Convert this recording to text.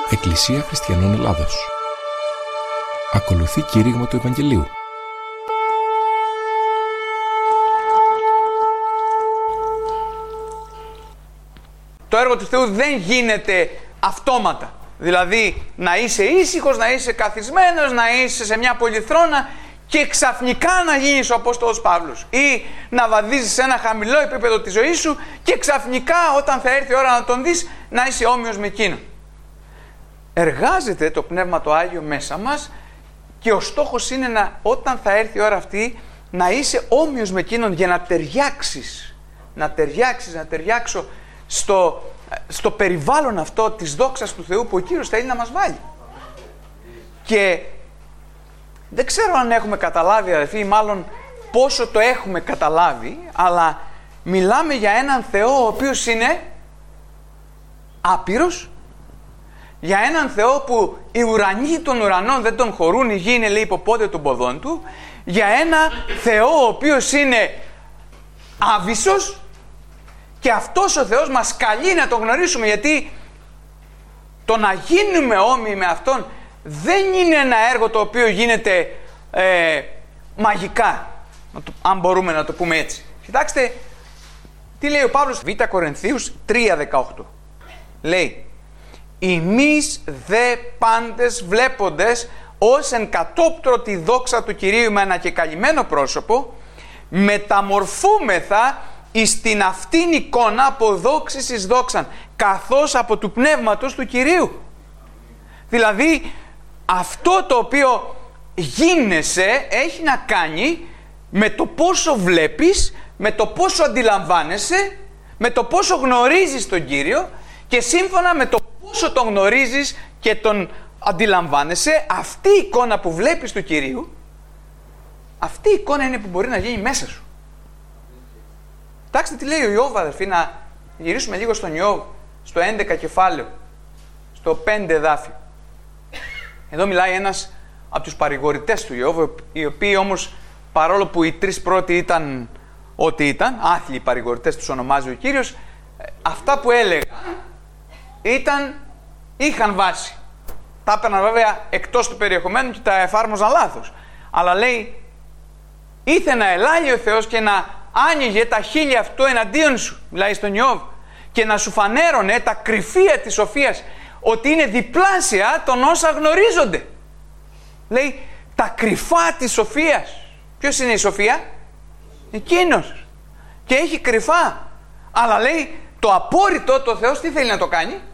Εκκλησία Χριστιανών Ελλάδος. Ακολουθεί κήρυγμα του Ευαγγελίου. Το έργο του Θεού δεν γίνεται αυτόματα. Δηλαδή να είσαι ήσυχος, να είσαι καθισμένος, να είσαι σε μια πολυθρόνα και ξαφνικά να γίνεις ο Απόστολος Παύλος, ή να βαδίζεις σε ένα χαμηλό επίπεδο της ζωής σου και ξαφνικά όταν θα έρθει η ώρα να τον δεις να είσαι όμοιος με εκείνον. Εργάζεται το Πνεύμα το Άγιο μέσα μας και ο στόχος είναι όταν θα έρθει η ώρα αυτή να είσαι όμοιος με εκείνον, για να ταιριάξεις, να ταιριάξω στο περιβάλλον αυτό της δόξας του Θεού που ο Κύριος θέλει να μας βάλει. Και δεν ξέρω αν έχουμε καταλάβει, αδελφοί, ή μάλλον πόσο το έχουμε καταλάβει, αλλά μιλάμε για έναν Θεό ο οποίος είναι άπειρος, για έναν Θεό που οι ουρανοί των ουρανών δεν τον χωρούν, η γη είναι, λέει, υποπόδιο των ποδών του, για ένα Θεό ο οποίος είναι άβυσσος, και αυτός ο Θεός μας καλεί να τον γνωρίσουμε, γιατί το να γίνουμε όμοιοι με Αυτόν δεν είναι ένα έργο το οποίο γίνεται μαγικά, αν μπορούμε να το πούμε έτσι. Κοιτάξτε τι λέει ο Παύλος, Β' Κορινθίους 3:18. Λέει: «Ημείς δε πάντες βλέποντες ως εν κατόπτρο τη δόξα του Κυρίου με ανακεκαλυμμένο πρόσωπο, μεταμορφούμεθα εις την αυτήν εικόνα από δόξης εις δόξαν, καθώς από του πνεύματος του Κυρίου». Δηλαδή αυτό το οποίο γίνεσαι έχει να κάνει με το πόσο βλέπεις, με το πόσο αντιλαμβάνεσαι, με το πόσο γνωρίζεις τον Κύριο, και σύμφωνα με το πόσο τον γνωρίζεις και τον αντιλαμβάνεσαι, αυτή η εικόνα που βλέπεις του Κυρίου, αυτή η εικόνα είναι που μπορεί να γίνει μέσα σου. Κοιτάξτε τι λέει ο Ιώβ, αδερφοί, να γυρίσουμε λίγο στον Ιώβ, στο 11 κεφάλαιο, στο 5 εδάφιο. Εδώ μιλάει ένας από τους παρηγορητές του Ιώβ, οι οποίοι όμως, παρόλο που οι τρεις πρώτοι ήταν ό,τι ήταν, άθλιοι παρηγορητές τους ονομάζει ο Κύριος, αυτά που έλεγαν είχαν βάση. Τα έπαιρναν βέβαια εκτός του περιεχομένου και τα εφάρμοζαν λάθος. Αλλά λέει, ήθε να ελάλει ο Θεός και να άνοιγε τα χείλη αυτό εναντίον σου, μιλάει στον Ιώβ, και να σου φανέρωνε τα κρυφία της σοφίας, ότι είναι διπλάσια των όσα γνωρίζονται. Λέει, τα κρυφά της σοφίας. Ποιος είναι η σοφία? Εκείνος. Και έχει κρυφά. Αλλά λέει, το απόρριτο, το Θεός τι θέλει να το κάνει?